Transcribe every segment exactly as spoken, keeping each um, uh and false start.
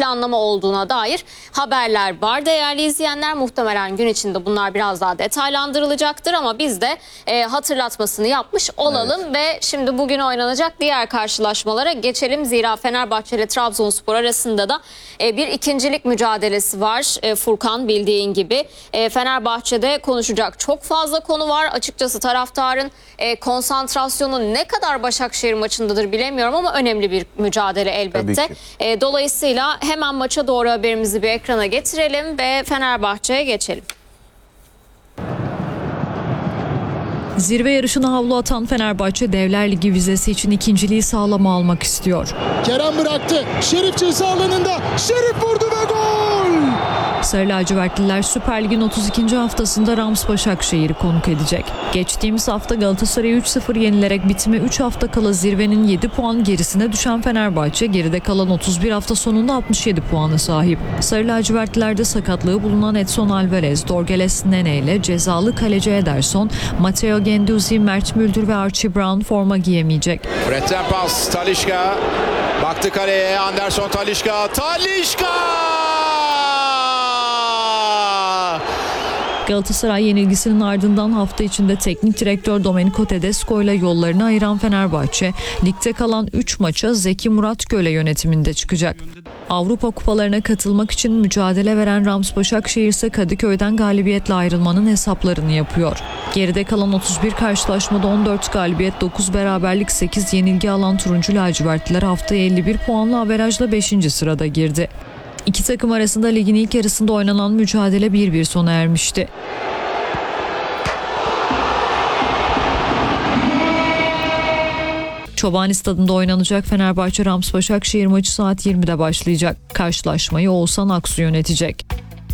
planlama olduğuna dair haberler var değerli izleyenler. Muhtemelen gün içinde bunlar biraz daha detaylandırılacaktır ama biz de e, hatırlatmasını yapmış olalım. Evet. Ve şimdi bugün oynanacak diğer karşılaşmalara geçelim. Zira Fenerbahçe ile Trabzonspor arasında da e, bir ikincilik mücadelesi var. E, Furkan, bildiğin gibi e, Fenerbahçe'de konuşacak çok fazla konu var. Açıkçası taraftarın e, konsantrasyonu ne kadar Başakşehir maçındadır bilemiyorum ama önemli bir mücadele elbette. E, dolayısıyla hemen maça doğru haberimizi bir ekrana getirelim ve Fenerbahçe'ye geçelim. Zirve yarışına havlu atan Fenerbahçe Devler Ligi vizesi için ikinciliği sağlama almak istiyor. Kerem bıraktı. Şerif ceza alanında. Şerif vurdu ve gol! Sarı lacivertliler Süper Lig'in otuz ikinci haftasında Rams Başakşehir'i konuk edecek. Geçtiğimiz hafta Galatasaray'ı üç sıfır yenilerek bitime üç hafta kala zirvenin yedi puan gerisine düşen Fenerbahçe geride kalan otuz bir hafta sonunda altmış yedi puana sahip. Sarı lacivertlilerde sakatlığı bulunan Edson Alvarez, Dorgeles Nene ile cezalı kaleci Ederson, Matteo Guendouzi, Mert Müldür ve Archie Brown forma giyemeyecek. Bretten pas, Talisca baktı kaleye, Anderson Talisca, Talisca! Galatasaray yenilgisinin ardından hafta içinde teknik direktör Domenico Tedesco ile yollarını ayıran Fenerbahçe, ligde kalan üç maça Zeki Muratgöl yönetiminde çıkacak. Avrupa kupalarına katılmak için mücadele veren Rams Başakşehir ise Kadıköy'den galibiyetle ayrılmanın hesaplarını yapıyor. Geride kalan otuz bir karşılaşmada on dört galibiyet, dokuz beraberlik, sekiz yenilgi alan turuncu lacivertliler haftaya elli bir puanlı averajla beşinci sırada girdi. İki takım arasında ligin ilk yarısında oynanan mücadele bir bir sona ermişti. Çobani Stadı'nda oynanacak Fenerbahçe Rams Başakşehir maçı saat yirmide başlayacak. Karşılaşmayı Oğuzhan Aksu yönetecek.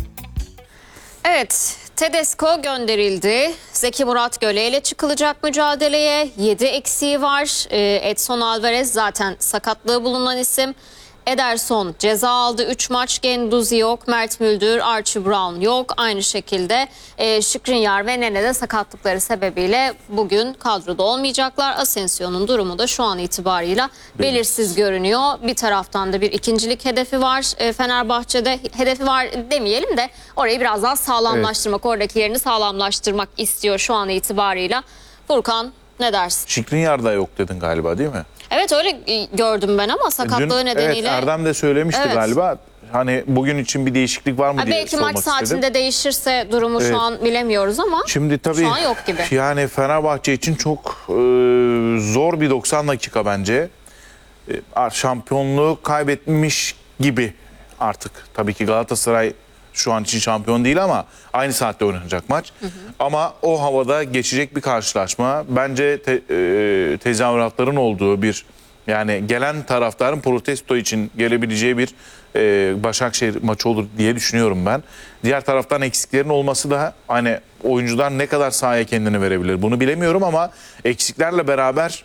Evet, Tedesco gönderildi. Zeki Muratgöl ile çıkılacak mücadeleye. yedi eksiği var. Edson Alvarez zaten sakatlığı bulunan isim. Ederson ceza aldı. üç maç. Guendouzi yok. Mert Müldür, Archie Brown yok. Aynı şekilde e, Skriniar ve Nene de sakatlıkları sebebiyle bugün kadroda olmayacaklar. Asensio'nun durumu da şu an itibarıyla belirsiz görünüyor. Bir taraftan da bir ikincilik hedefi var. E, Fenerbahçe'de hedefi var demeyelim de orayı biraz daha sağlamlaştırmak, evet. Oradaki yerini sağlamlaştırmak istiyor şu an itibarıyla. Furkan, ne dersin? Skriniar da yok dedin galiba, değil mi? Evet, öyle gördüm ben ama sakatlığı Dün, nedeniyle. Evet, Erdem de söylemişti, evet. Galiba. Hani bugün için bir değişiklik var mı ha, diye belki sormak maç saatinde istedim. değişirse durumu evet. Şu an bilemiyoruz ama şimdi tabii şu an yok gibi. Yani Fenerbahçe için çok e, zor bir doksan dakika bence. E, şampiyonluğu kaybetmiş gibi artık. Tabii ki Galatasaray şu an için şampiyon değil ama aynı saatte oynanacak maç. Hı hı. Ama o havada geçecek bir karşılaşma. Bence te, e, tezahüratların olduğu bir, yani gelen taraftarın protesto için gelebileceği bir e, Başakşehir maçı olur diye düşünüyorum ben. Diğer taraftan eksiklerin olması da, hani oyuncular ne kadar sahaya kendini verebilir bunu bilemiyorum ama eksiklerle beraber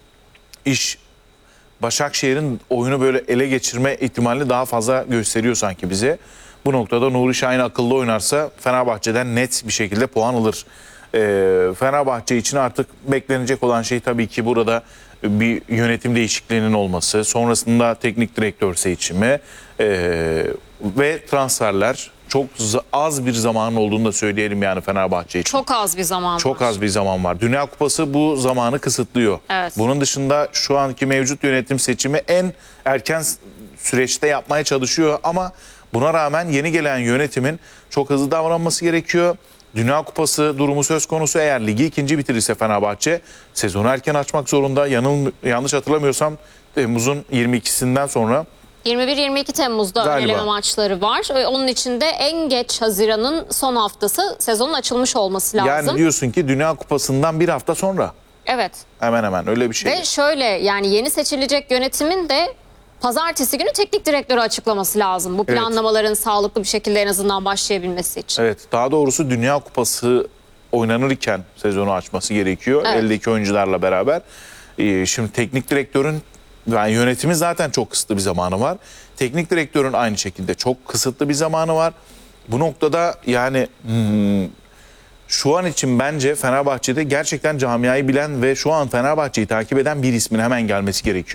iş Başakşehir'in oyunu böyle ele geçirme ihtimalini daha fazla gösteriyor sanki bize. Bu noktada Nuri Şahin akıllı oynarsa Fenerbahçe'den net bir şekilde puan alır. Ee, Fenerbahçe için artık beklenecek olan şey tabii ki burada bir yönetim değişikliğinin olması. Sonrasında teknik direktör seçimi ee, ve transferler. Çok az bir zaman olduğunu da söyleyelim yani Fenerbahçe için. Çok az bir zaman Çok var. az bir zaman var. Dünya Kupası bu zamanı kısıtlıyor. Evet. Bunun dışında şu anki mevcut yönetim seçimi en erken süreçte yapmaya çalışıyor ama buna rağmen yeni gelen yönetimin çok hızlı davranması gerekiyor. Dünya Kupası durumu söz konusu. Eğer ligi ikinci bitirirse Fenerbahçe sezonu erken açmak zorunda. Yanıl, yanlış hatırlamıyorsam Temmuz'un yirmi ikisinden sonra yirmi bir yirmi iki Temmuz'da galiba öneleme maçları var. Onun için de en geç Haziran'ın son haftası sezonun açılmış olması lazım. Yani diyorsun ki Dünya Kupası'ndan bir hafta sonra. Evet. Hemen hemen öyle bir şey. Ve şöyle, yani yeni seçilecek yönetimin de pazartesi günü teknik direktörü açıklaması lazım. Bu planlamaların evet. sağlıklı bir şekilde en azından başlayabilmesi için. Evet, daha doğrusu Dünya Kupası oynanırken sezonu açması gerekiyor. Evet. Eldeki oyuncularla beraber. Ee, şimdi teknik direktörün, yani yönetimin zaten çok kısıtlı bir zamanı var. Teknik direktörün aynı şekilde çok kısıtlı bir zamanı var. Bu noktada yani hmm, şu an için bence Fenerbahçe'de gerçekten camiayı bilen ve şu an Fenerbahçe'yi takip eden bir ismin hemen gelmesi gerekiyor.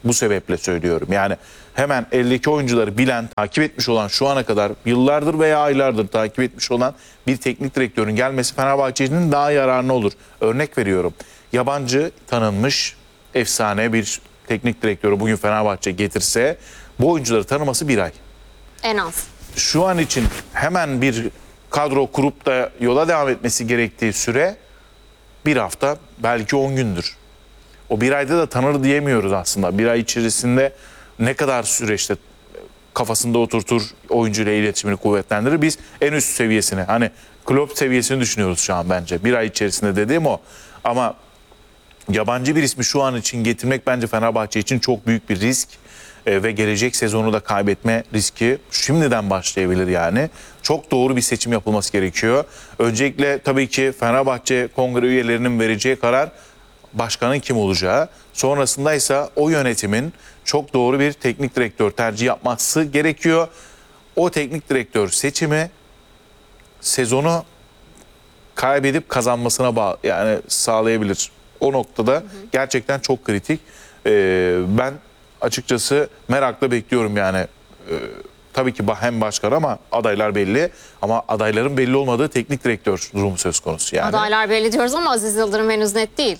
Bu sebeple söylüyorum. Yani hemen eldeki oyuncuları bilen, takip etmiş olan, şu ana kadar yıllardır veya aylardır takip etmiş olan bir teknik direktörün gelmesi Fenerbahçe'nin daha yararına olur. Örnek veriyorum. Yabancı tanınmış efsane bir teknik direktörü bugün Fenerbahçe getirse bu oyuncuları tanıması bir ay. En az. Şu an için hemen bir kadro kurup da yola devam etmesi gerektiği süre bir hafta, belki on gündür. O bir ayda da tanır diyemiyoruz aslında. Bir ay içerisinde ne kadar süreçte kafasında oturtur, oyuncuyla iletişimini kuvvetlendirir. Biz en üst seviyesini, hani Klopp seviyesini düşünüyoruz şu an bence. Bir ay içerisinde dediğim o. Ama yabancı bir ismi şu an için getirmek bence Fenerbahçe için çok büyük bir risk. E, ve gelecek sezonu da kaybetme riski şimdiden başlayabilir yani. Çok doğru bir seçim yapılması gerekiyor. Öncelikle tabii ki Fenerbahçe kongre üyelerinin vereceği karar başkanın kim olacağı. Sonrasında ise o yönetimin çok doğru bir teknik direktör tercih yapması gerekiyor. O teknik direktör seçimi sezonu kaybedip kazanmasına bağlı, yani sağlayabilir. O noktada hı hı. gerçekten çok kritik. Ee, ben açıkçası merakla bekliyorum yani. Ee, tabii ki hem başkan ama adaylar belli. Ama adayların belli olmadığı teknik direktör durumu söz konusu yani. Adaylar belli diyoruz ama Aziz Yıldırım henüz net değil.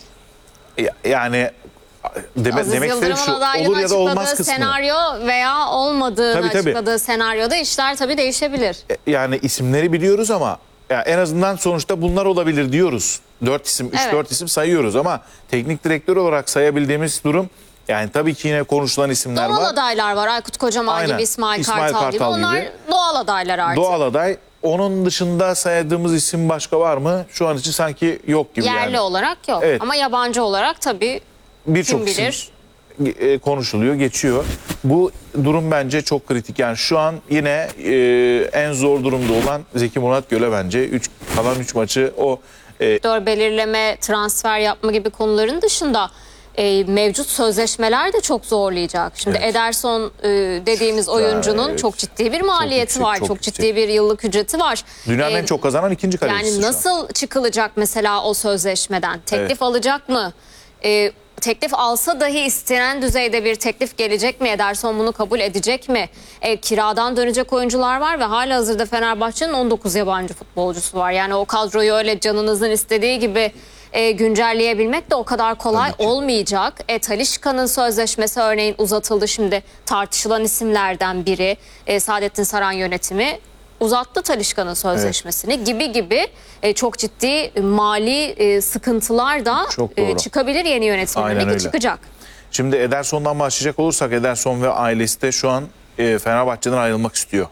Yani deme, Aziz demek istediğim Yıldırım'ın şu, adaylığını olur ya da olmaz açıkladığı kısmı. senaryo veya olmadığını Tabii, tabii. açıkladığı senaryoda işler tabii değişebilir. Yani isimleri biliyoruz ama yani en azından sonuçta bunlar olabilir diyoruz. Dört isim, üç dört Evet. isim sayıyoruz ama teknik direktör olarak sayabildiğimiz durum, yani tabii ki yine konuşulan isimler Doğal var. adaylar var. Aykut Kocaman Aynen. gibi, İsmail, İsmail Kartal, Kartal gibi. Onlar gibi. doğal adaylar artık. Doğal aday. Onun dışında saydığımız isim başka var mı? Şu an için sanki yok gibi Yerli yani. olarak yok. Evet. Ama yabancı olarak tabii Birçok kim isim bilir. e, konuşuluyor, geçiyor. Bu durum bence çok kritik. Yani şu an yine e, en zor durumda olan Zeki Murat Göle bence. Üç, kalan üç maçı o e, Sektör belirleme, transfer yapma gibi konuların dışında e, mevcut sözleşmeler de çok zorlayacak. Şimdi Evet. Ederson e, dediğimiz oyuncunun evet. çok ciddi bir maliyeti yüksek, var. çok Çok, yüksek. ciddi bir yıllık ücreti var. dünyanın E, en çok kazanan ikinci kalecisi Yani şu an. nasıl çıkılacak mesela o sözleşmeden? Teklif Evet. alacak mı? E, teklif alsa dahi istenen düzeyde bir teklif gelecek mi? Ederson bunu kabul edecek mi? E, kiradan dönecek oyuncular var ve halihazırda Fenerbahçe'nin on dokuz yabancı futbolcusu var. Yani o kadroyu öyle canınızın istediği gibi e, güncelleyebilmek de o kadar kolay olmayacak. E, Talisca'nın sözleşmesi örneğin uzatıldı, şimdi tartışılan isimlerden biri. E, Saadettin Saran yönetimi uzattı Talisca'nın sözleşmesini, evet. gibi gibi e, çok ciddi mali e, sıkıntılar da Çok e, doğru. çıkabilir yeni yönetimle. Aynen Peki öyle. çıkacak. Şimdi Ederson'dan başlayacak olursak, Ederson ve ailesi de şu an e, Fenerbahçe'den ayrılmak istiyor.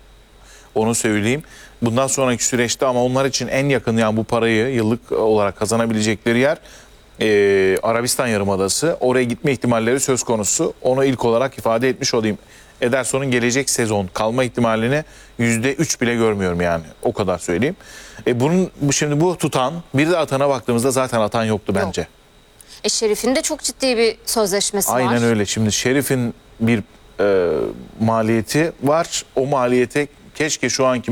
Onu söyleyeyim. Bundan sonraki süreçte ama onlar için en yakın, yani bu parayı yıllık olarak kazanabilecekleri yer e, Arabistan Yarımadası. Oraya gitme ihtimalleri söz konusu. Onu ilk olarak ifade etmiş olayım. Ederson'un gelecek sezon kalma ihtimalini yüzde üç bile görmüyorum yani. O kadar söyleyeyim. E bunun şimdi bu tutan, bir de atana baktığımızda zaten atan yoktu bence. Yok. E, Şerif'in de çok ciddi bir sözleşmesi var. Aynen öyle. Şimdi Şerif'in bir e, maliyeti var. O maliyete keşke şu anki